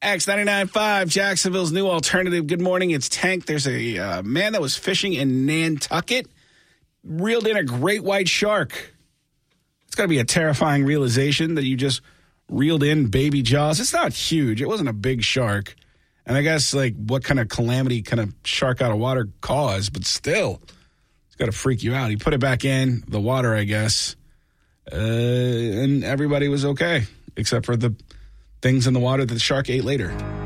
X99.5, Jacksonville's new alternative. Good morning. It's Tank. There's a man that was fishing in Nantucket, reeled in a great white shark. It's got to be a terrifying realization that you just reeled in baby jaws. It's not huge. It wasn't a big shark. And I guess, like, what kind of calamity can a shark out of water cause? But still, it's got to freak you out. He put it back in the water, I guess, and everybody was okay, except for the things in the water that the shark ate later.